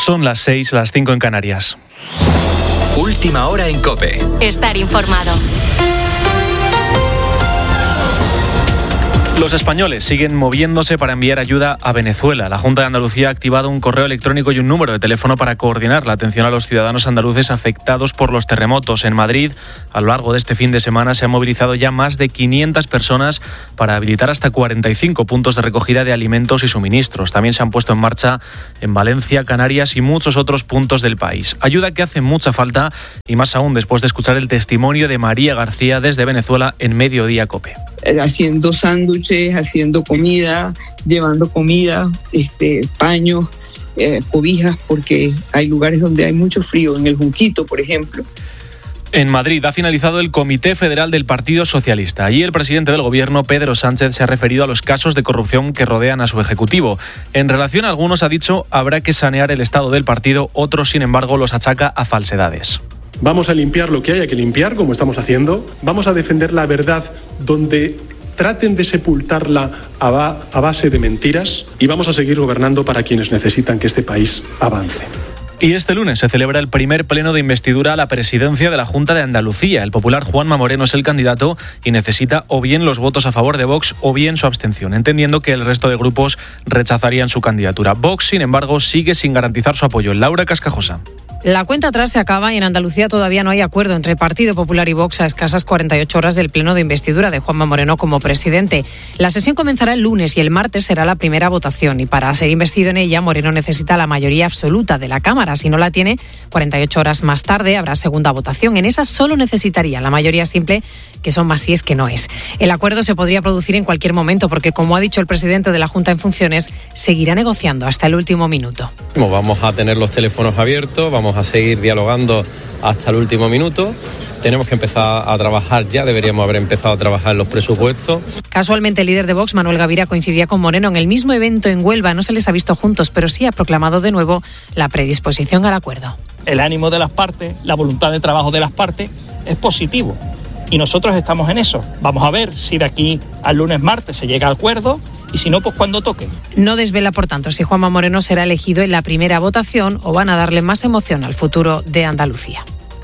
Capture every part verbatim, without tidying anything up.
Son las seis, las cinco en Canarias. Última hora en COPE. Estar informado. Los españoles siguen moviéndose para enviar ayuda a Venezuela. La Junta de Andalucía ha activado un correo electrónico y un número de teléfono para coordinar la atención a los ciudadanos andaluces afectados por los terremotos. En Madrid, a lo largo de este fin de semana, se han movilizado ya más de quinientas personas para habilitar hasta cuarenta y cinco puntos de recogida de alimentos y suministros. También se han puesto en marcha en Valencia, Canarias y muchos otros puntos del país. Ayuda que hace mucha falta, y más aún después de escuchar el testimonio de María García desde Venezuela en Mediodía COPE. Haciendo sándwiches, haciendo comida, llevando comida, este, paños, eh, cobijas, porque hay lugares donde hay mucho frío, en el Junquito, por ejemplo. En Madrid ha finalizado el Comité Federal del Partido Socialista. Allí el presidente del Gobierno, Pedro Sánchez, se ha referido a los casos de corrupción que rodean a su ejecutivo. En relación a algunos, ha dicho, habrá que sanear el estado del partido. Otros, sin embargo, los achaca a falsedades. Vamos a limpiar lo que haya que limpiar, como estamos haciendo. Vamos a defender la verdad donde traten de sepultarla a, ba- a base de mentiras. Y vamos a seguir gobernando para quienes necesitan que este país avance. Y este lunes se celebra el primer pleno de investidura a la presidencia de la Junta de Andalucía. El popular Juanma Moreno es el candidato y necesita o bien los votos a favor de Vox o bien su abstención, entendiendo que el resto de grupos rechazarían su candidatura. Vox, sin embargo, sigue sin garantizar su apoyo. Laura Cascajosa. La cuenta atrás se acaba y en Andalucía todavía no hay acuerdo entre Partido Popular y Vox a escasas cuarenta y ocho horas del pleno de investidura de Juanma Moreno como presidente. La sesión comenzará el lunes y el martes será la primera votación. Y para ser investido en ella, Moreno necesita la mayoría absoluta de la Cámara. Si no la tiene, cuarenta y ocho horas más tarde habrá segunda votación. En esa solo necesitaría la mayoría simple, que son más síes que noes. El acuerdo se podría producir en cualquier momento porque, como ha dicho el presidente de la Junta en funciones, seguirá negociando hasta el último minuto. Vamos a tener los teléfonos abiertos, vamos a seguir dialogando hasta el último minuto. Tenemos que empezar a trabajar ya, deberíamos haber empezado a trabajar en los presupuestos. Casualmente, el líder de Vox, Manuel Gavira, coincidía con Moreno en el mismo evento en Huelva. No se les ha visto juntos, pero sí ha proclamado de nuevo la predisposición al acuerdo. El ánimo de las partes, la voluntad de trabajo de las partes es positivo y nosotros estamos en eso. Vamos a ver si de aquí al lunes martes se llega a acuerdo y si no, pues cuando toque. No desvela, por tanto, si Juanma Moreno será elegido en la primera votación o van a darle más emoción al futuro de Andalucía.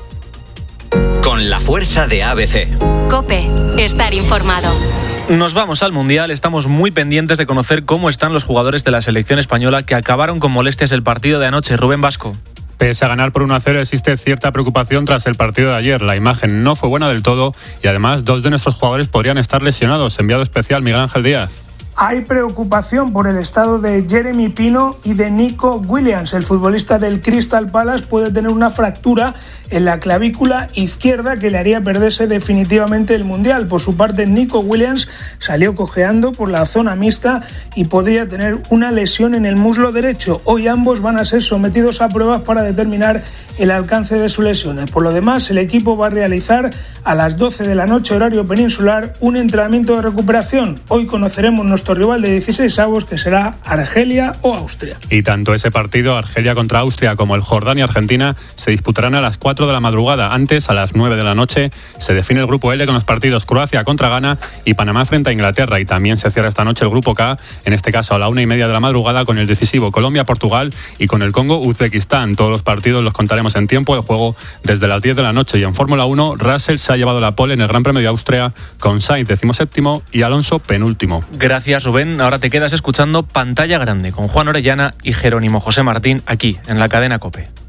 Con la fuerza de A B C. COPE. Estar informado. Nos vamos al Mundial. Estamos muy pendientes de conocer cómo están los jugadores de la selección española que acabaron con molestias el partido de anoche. Rubén Vasco. Pese a ganar por uno a cero, existe cierta preocupación tras el partido de ayer. La imagen no fue buena del todo y además dos de nuestros jugadores podrían estar lesionados. Enviado especial Miguel Ángel Díaz. Hay preocupación por el estado de Jeremy Pino y de Nico Williams. El futbolista del Crystal Palace puede tener una fractura en la clavícula izquierda que le haría perderse definitivamente el Mundial. Por su parte, Nico Williams salió cojeando por la zona mixta y podría tener una lesión en el muslo derecho. Hoy ambos van a ser sometidos a pruebas para determinar el alcance de sus lesiones. Por lo demás, el equipo va a realizar a las doce de la noche, horario peninsular, un entrenamiento de recuperación. Hoy conoceremos nuestro rival de dieciséis avos, que será Argelia o Austria. Y tanto ese partido, Argelia contra Austria, como el Jordania-Argentina, se disputarán a las cuatro de la madrugada. Antes, a las nueve de la noche, se define el grupo L con los partidos Croacia contra Ghana y Panamá frente a Inglaterra. Y también se cierra esta noche el grupo K, en este caso a la una y media de la madrugada, con el decisivo Colombia-Portugal y con el Congo-Uzbekistán. Todos los partidos los contaremos en tiempo de juego desde las diez de la noche. Y en Fórmula uno, Russell se ha llevado la pole en el Gran Premio de Austria, con Sainz decimoséptimo y Alonso penúltimo. Gracias, Rubén. Ahora te quedas escuchando Pantalla Grande con Juan Orellana y Jerónimo José Martín aquí en la cadena COPE.